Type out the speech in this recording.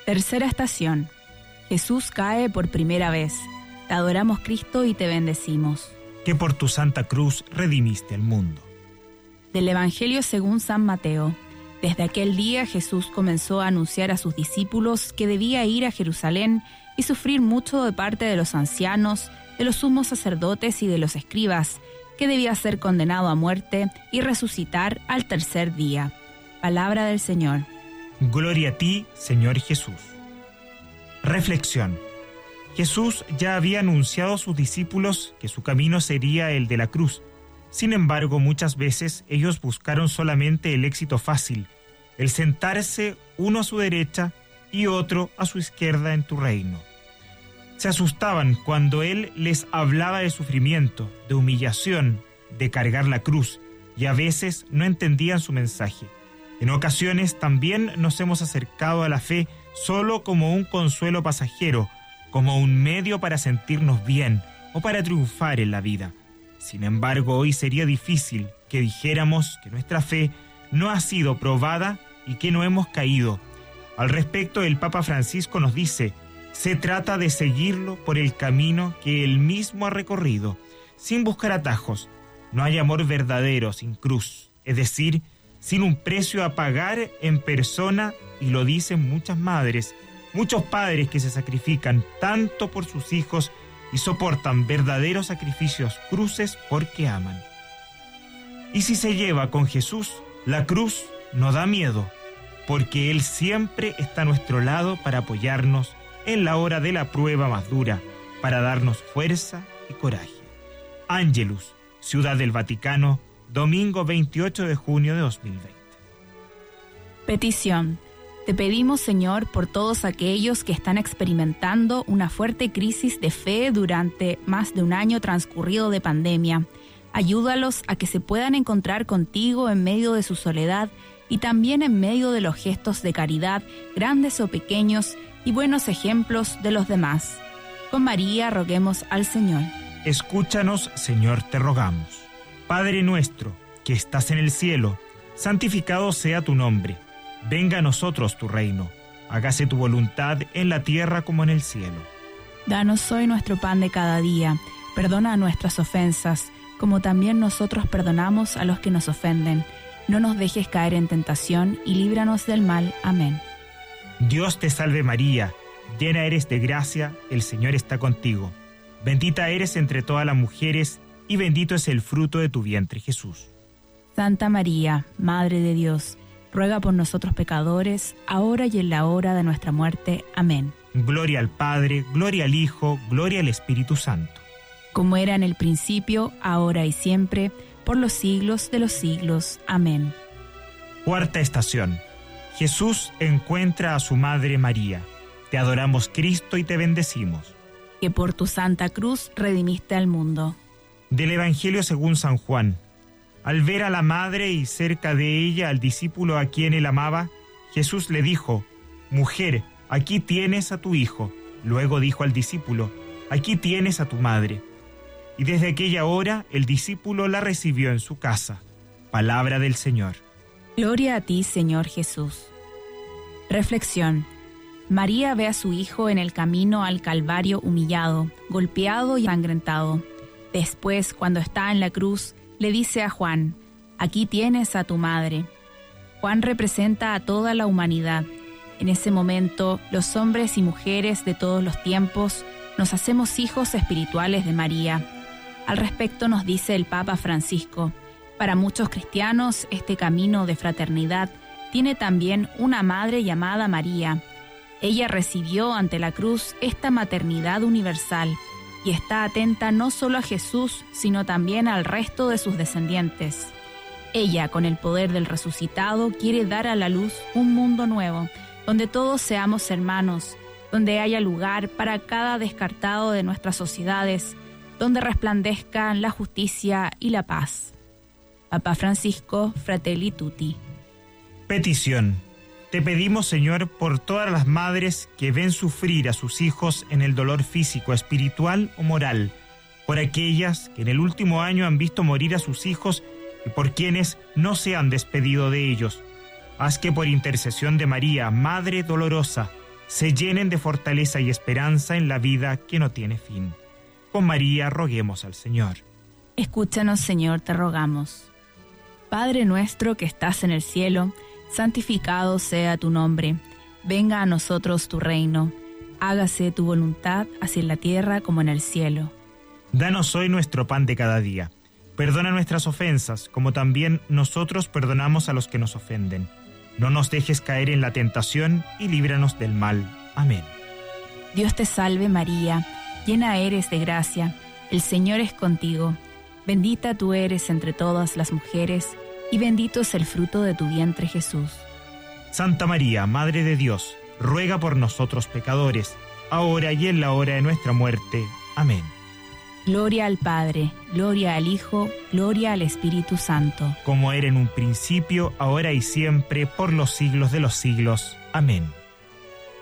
Tercera estación. Jesús cae por primera vez. Te adoramos, Cristo, y te bendecimos. Que por tu santa cruz redimiste al mundo. Del Evangelio según San Mateo. Desde aquel día Jesús comenzó a anunciar a sus discípulos que debía ir a Jerusalén y sufrir mucho de parte de los ancianos, de los sumos sacerdotes y de los escribas, que debía ser condenado a muerte y resucitar al tercer día. Palabra del Señor. Gloria a ti, Señor Jesús. Reflexión. Jesús ya había anunciado a sus discípulos que su camino sería el de la cruz. Sin embargo, muchas veces ellos buscaron solamente el éxito fácil, el sentarse uno a su derecha y otro a su izquierda en tu reino. Se asustaban cuando Él les hablaba de sufrimiento, de humillación, de cargar la cruz, y a veces no entendían su mensaje. En ocasiones también nos hemos acercado a la fe solo como un consuelo pasajero, como un medio para sentirnos bien o para triunfar en la vida. Sin embargo, hoy sería difícil que dijéramos que nuestra fe no ha sido probada y que no hemos caído. Al respecto, el Papa Francisco nos dice: se trata de seguirlo por el camino que él mismo ha recorrido, sin buscar atajos. No hay amor verdadero sin cruz, es decir, sin un precio a pagar en persona, y lo dicen muchas madres, muchos padres que se sacrifican tanto por sus hijos y soportan verdaderos sacrificios, cruces, porque aman. Y si se lleva con Jesús, la cruz no da miedo, porque Él siempre está a nuestro lado para apoyarnos en la hora de la prueba más dura, para darnos fuerza y coraje. Ángelus, Ciudad del Vaticano, domingo 28 de junio de 2020. Petición. Te pedimos, Señor, por todos aquellos que están experimentando una fuerte crisis de fe durante más de un año transcurrido de pandemia. Ayúdalos a que se puedan encontrar contigo en medio de su soledad y también en medio de los gestos de caridad, grandes o pequeños, y buenos ejemplos de los demás. Con María roguemos al Señor. Escúchanos, Señor, te rogamos. Padre nuestro, que estás en el cielo, santificado sea tu nombre. Venga a nosotros tu reino. Hágase tu voluntad en la tierra como en el cielo. Danos hoy nuestro pan de cada día. Perdona nuestras ofensas, como también nosotros perdonamos a los que nos ofenden. No nos dejes caer en tentación y líbranos del mal. Amén. Dios te salve María, llena eres de gracia, el Señor está contigo. Bendita eres entre todas las mujeres, y bendito es el fruto de tu vientre, Jesús. Santa María, Madre de Dios, ruega por nosotros pecadores, ahora y en la hora de nuestra muerte. Amén. Gloria al Padre, gloria al Hijo, gloria al Espíritu Santo. Como era en el principio, ahora y siempre, por los siglos de los siglos. Amén. Cuarta estación. Jesús encuentra a su Madre María. Te adoramos, Cristo, y te bendecimos. Que por tu santa cruz redimiste al mundo. Del Evangelio según San Juan. Al ver a la madre y cerca de ella al discípulo a quien él amaba, Jesús le dijo: Mujer, aquí tienes a tu hijo. Luego dijo al discípulo: Aquí tienes a tu madre. Y desde aquella hora el discípulo la recibió en su casa. Palabra del Señor. Gloria a ti, Señor Jesús. Reflexión. María ve a su hijo en el camino al Calvario humillado, golpeado y ensangrentado. Después, cuando está en la cruz, le dice a Juan: Aquí tienes a tu madre. Juan representa a toda la humanidad. En ese momento, los hombres y mujeres de todos los tiempos nos hacemos hijos espirituales de María. Al respecto nos dice el Papa Francisco: para muchos cristianos, este camino de fraternidad tiene también una madre llamada María. Ella recibió ante la cruz esta maternidad universal y está atenta no solo a Jesús, sino también al resto de sus descendientes. Ella, con el poder del resucitado, quiere dar a la luz un mundo nuevo, donde todos seamos hermanos, donde haya lugar para cada descartado de nuestras sociedades, donde resplandezcan la justicia y la paz. Papa Francisco, Fratelli Tutti. Petición. Te pedimos, Señor, por todas las madres que ven sufrir a sus hijos en el dolor físico, espiritual o moral, por aquellas que en el último año han visto morir a sus hijos y por quienes no se han despedido de ellos. Haz que por intercesión de María, Madre dolorosa, se llenen de fortaleza y esperanza en la vida que no tiene fin. Con María roguemos al Señor. Escúchanos, Señor, te rogamos. Padre nuestro que estás en el cielo, santificado sea tu nombre. Venga a nosotros tu reino. Hágase tu voluntad, así en la tierra como en el cielo. Danos hoy nuestro pan de cada día. Perdona nuestras ofensas, como también nosotros perdonamos a los que nos ofenden. No nos dejes caer en la tentación y líbranos del mal. Amén. Dios te salve María, llena eres de gracia, el Señor es contigo. Bendita tú eres entre todas las mujeres, y bendito es el fruto de tu vientre Jesús. Santa María, Madre de Dios, ruega por nosotros pecadores, ahora y en la hora de nuestra muerte. Amén. Gloria al Padre, gloria al Hijo, gloria al Espíritu Santo. Como era en un principio, ahora y siempre, por los siglos de los siglos. Amén.